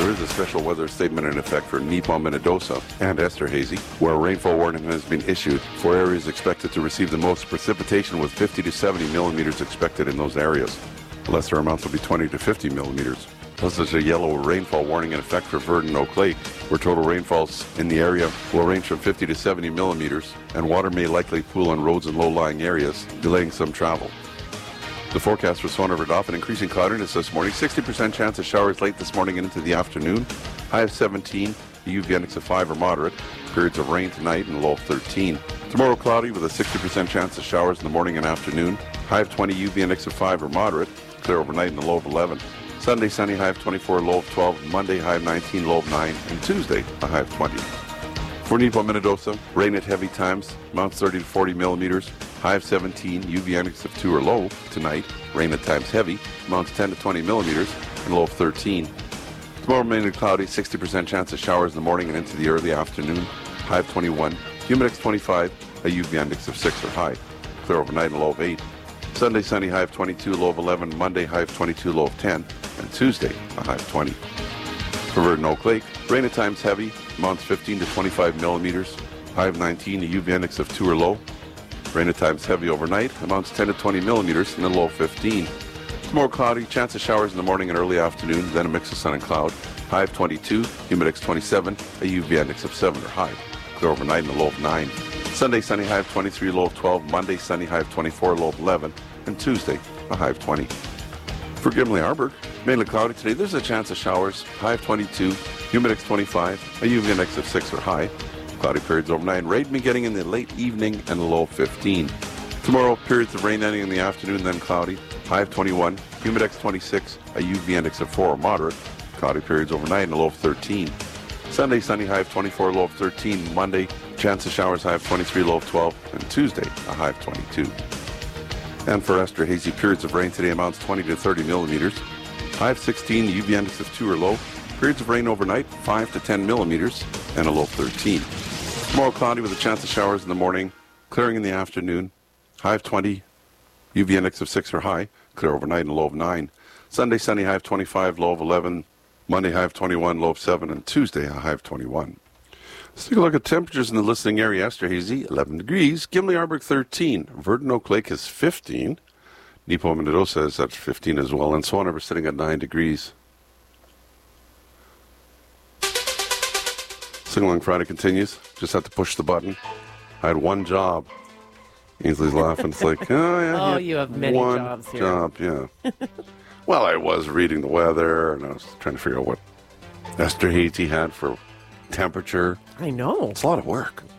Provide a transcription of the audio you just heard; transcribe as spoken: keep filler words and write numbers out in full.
There is a special weather statement in effect for Neepaw, Minnedosa and Esterhazy, where a rainfall warning has been issued for areas expected to receive the most precipitation, with fifty to seventy millimeters expected in those areas. The lesser amounts will be twenty to fifty millimeters. Plus, there's a yellow rainfall warning in effect for Verdon Oak Lake, where total rainfalls in the area will range from fifty to seventy millimeters, and water may likely pool on roads in low-lying areas, delaying some travel. The forecast for Swan River Dauphin: increasing cloudiness this morning, sixty percent chance of showers late this morning and into the afternoon, high of seventeen, a U V index of five or moderate, periods of rain tonight and a low of thirteen. Tomorrow cloudy with a sixty percent chance of showers in the morning and afternoon, high of twenty, U V index of five or moderate, clear overnight and a low of eleven. Sunday sunny, high of twenty-four, low of twelve, Monday high of nineteen, low of nine, and Tuesday a high of twenty. For Neepaw, Minnedosa, rain at heavy times, amounts thirty to forty millimeters, high of seventeen, U V index of two or low. Tonight, rain at times heavy, amounts ten to twenty millimeters, and low of thirteen. Tomorrow mainly cloudy, sixty percent chance of showers in the morning and into the early afternoon, high of twenty-one, humidex twenty-five, a U V index of six or high, clear overnight and a low of eight. Sunday sunny, high of twenty-two, low of eleven, Monday high of twenty-two, low of ten, and Tuesday a high of twenty. For Verdon Oak Lake, rain at times heavy, amounts fifteen to twenty-five millimeters, high of nineteen, a U V index of two or low. Rain at times heavy overnight, amounts ten to twenty millimeters, and a low of fifteen. Tomorrow cloudy, chance of showers in the morning and early afternoon, then a mix of sun and cloud, high of twenty-two, humidex twenty-seven, a U V index of seven or high, clear overnight and a low of nine. Sunday sunny, high of twenty-three, low of twelve, Monday sunny, high of twenty-four, low of eleven, and Tuesday a high of twenty. For Gimli-Arburg, mainly cloudy today. There's a chance of showers, high of twenty-two, humidex twenty-five, a U V index of six or high, cloudy periods overnight, rain beginning in the late evening and a low of fifteen. Tomorrow, periods of rain ending in the afternoon, then cloudy, high of twenty-one, humidex twenty-six, a U V index of four or moderate, cloudy periods overnight and a low of thirteen. Sunday, sunny, high of twenty-four, low of thirteen. Monday, chance of showers, high of twenty-three, low of twelve. And Tuesday, a high of twenty-two. And for Esterhazy, periods of rain today amounts twenty to thirty millimeters. High of sixteen, U V index of two or low. Periods of rain overnight, five to ten millimeters, and a low of thirteen. Tomorrow cloudy with a chance of showers in the morning, clearing in the afternoon. High of twenty, U V index of six or high, clear overnight and a low of nine. Sunday sunny, high of twenty-five, low of eleven. Monday high of twenty-one, low of seven, and Tuesday a high of twenty-one. Let's take a look at temperatures in the listening area. Esterhazy, eleven degrees. Gimli-Arburg, thirteen. Verdon Oak Lake is fifteen. Neepaw, Minnedosa is at fifteen as well. And Swan River sitting at nine degrees. Sing Along Friday continues. Just have to push the button. I had one job. Ainsley's laughing. It's like, oh, yeah. Oh, you have many one jobs here. job, yeah. Well, I was reading the weather, and I was trying to figure out what Esterhazy had for temperature. I know. It's a lot of work.